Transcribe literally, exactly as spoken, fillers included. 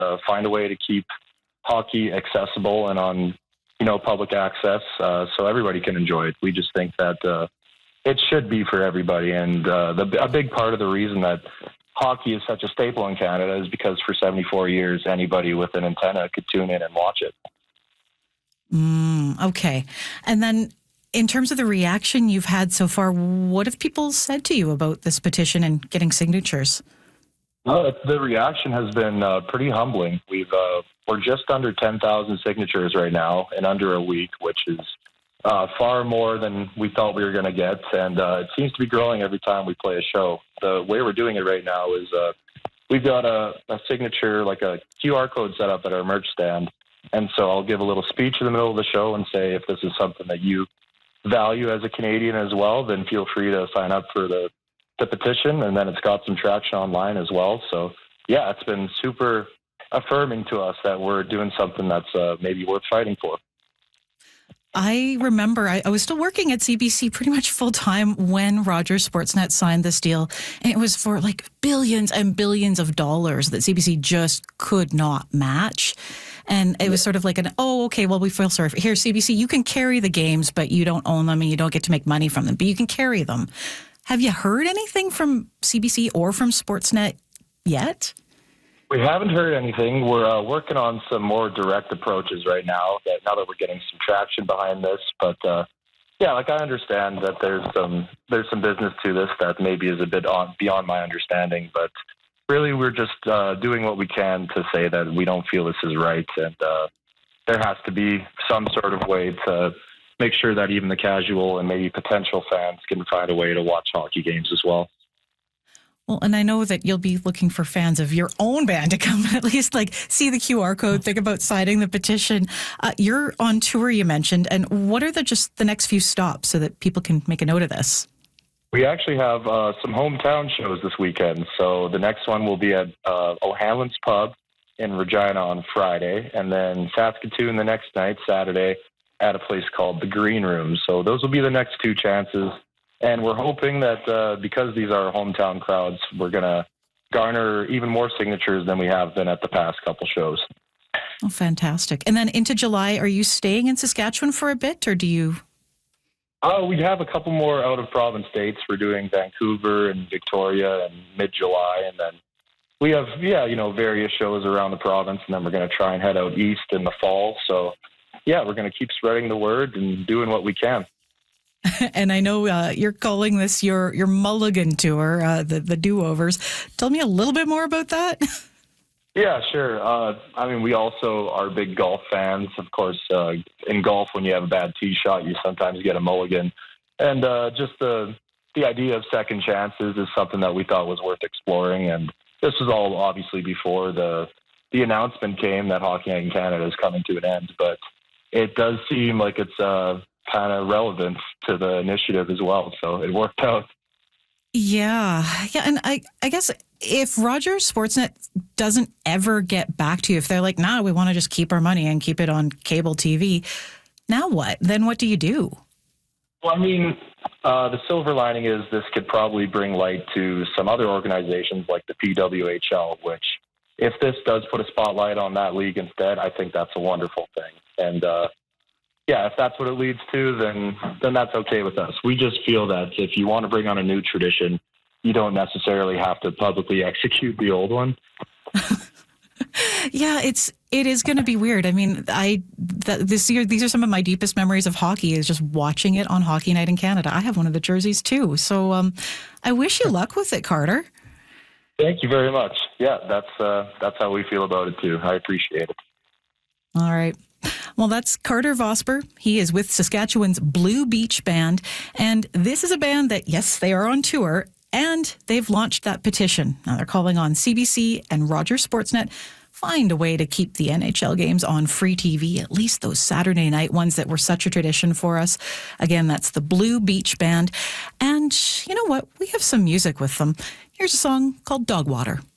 uh, find a way to keep hockey accessible and on, you know, public access uh, so everybody can enjoy it. We just think that uh, it should be for everybody. And uh, the, a big part of the reason that hockey is such a staple in Canada is because for seventy-four years, anybody with an antenna could tune in and watch it. Mm, okay. And then in terms of the reaction you've had so far, what have people said to you about this petition and getting signatures? Well, the reaction has been uh, pretty humbling. We've uh, we're just under ten thousand signatures right now in under a week, which is uh, far more than we thought we were going to get, and uh, it seems to be growing every time we play a show. The way we're doing it right now is uh, we've got a, a signature, like a Q R code set up at our merch stand, and so I'll give a little speech in the middle of the show and say if this is something that you value as a Canadian as well, then feel free to sign up for the, the petition, and then it's got some traction online as well. So, yeah, it's been super affirming to us that we're doing something that's uh, maybe worth fighting for. I remember I, I was still working at C B C pretty much full time when Rogers Sportsnet signed this deal, and it was for like billions and billions of dollars that C B C just could not match. And it was sort of like an, oh, okay, well, we feel sorry for, here, C B C, you can carry the games, but you don't own them and you don't get to make money from them, but you can carry them. Have you heard anything from C B C or from Sportsnet yet? We haven't heard anything. We're uh, working on some more direct approaches right now, that now that we're getting some traction behind this. But, uh, yeah, like I understand that there's some there's some business to this that maybe is a bit on, beyond my understanding, but really, we're just uh, doing what we can to say that we don't feel this is right, and uh, there has to be some sort of way to make sure that even the casual and maybe potential fans can find a way to watch hockey games as well. Well, and I know that you'll be looking for fans of your own band to come at least like see the Q R code, think about signing the petition. Uh, you're on tour, you mentioned, and what are the just the next few stops so that people can make a note of this? We actually have uh, some hometown shows this weekend. So the next one will be at uh, O'Hanlon's Pub in Regina on Friday, and then Saskatoon the next night, Saturday, at a place called the Green Room. So those will be the next two chances. And we're hoping that uh, because these are hometown crowds, we're going to garner even more signatures than we have been at the past couple shows. Oh, fantastic. And then into July, are you staying in Saskatchewan for a bit, or do you... Oh, we have a couple more out-of-province dates. We're doing Vancouver and Victoria in mid-July, and then we have, yeah, you know, various shows around the province, and then we're going to try and head out east in the fall. So, yeah, we're going to keep spreading the word and doing what we can. And I know uh, you're calling this your your Mulligan tour, uh, the the do-overs. Tell me a little bit more about that. Yeah, sure. Uh, I mean, we also are big golf fans. Of course, uh, in golf, when you have a bad tee shot, you sometimes get a mulligan. And uh, just the the idea of second chances is something that we thought was worth exploring. And this was all obviously before the the announcement came that Hockey Night in Canada is coming to an end. But it does seem like it's uh, kind of relevant to the initiative as well. So it worked out. Yeah. Yeah. And I, I guess if Rogers Sportsnet doesn't ever get back to you, if they're like, nah, we want to just keep our money and keep it on cable T V, now what? Then what do you do? Well, I mean, uh, the silver lining is this could probably bring light to some other organizations like the P W H L, which if this does put a spotlight on that league instead, I think that's a wonderful thing. And, uh, yeah, if that's what it leads to, then then that's okay with us. We just feel that if you want to bring on a new tradition, you don't necessarily have to publicly execute the old one. Yeah, it's it is going to be weird. I mean, I th- this year these are some of my deepest memories of hockey is just watching it on Hockey Night in Canada. I have one of the jerseys too, so um, I wish you luck with it, Carter. Thank you very much. Yeah, that's uh, that's how we feel about it too. I appreciate it. All right. Well, that's Carter Vosper. He is with Saskatchewan's Blue Beach Band. And this is a band that, yes, they are on tour, and they've launched that petition. Now they're calling on C B C and Rogers Sportsnet, find a way to keep the N H L games on free T V, at least those Saturday night ones that were such a tradition for us. Again, that's the Blue Beach Band. And you know what? We have some music with them. Here's a song called Dog Water.